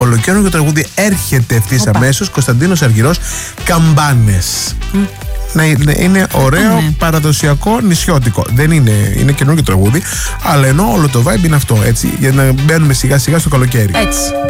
Ολοκαίρινο τραγούδι έρχεται ευθύς αμέσως. Κωνσταντίνος Αργυρός, Καμπάνες. Είναι ωραίο, παραδοσιακό, νησιώτικο. Δεν είναι καινούργιο τραγούδι, αλλά ενώ όλο το vibe είναι αυτό, έτσι, για να μπαίνουμε σιγά σιγά στο καλοκαίρι. Έτσι.